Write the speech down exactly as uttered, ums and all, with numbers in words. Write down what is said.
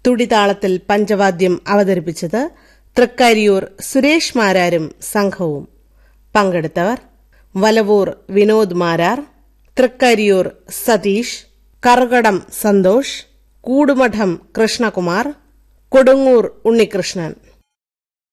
തുടിതാളത്തിൽ പഞ്ചവാദ്യം അവതരിപ്പിച്ചത് തൃക്കരിയൂർ സുരേഷ് മാരാരും സംഘവും. പങ്കെടുത്തവർ വലവൂർ വിനോദ് മാരാർ, തൃക്കരിയൂർ സതീഷ്, കറുകടം സന്തോഷ്, കൂടുമഠം കൃഷ്ണകുമാർ, കൊടുങ്ങൂർ ഉണ്ണികൃഷ്ണൻ.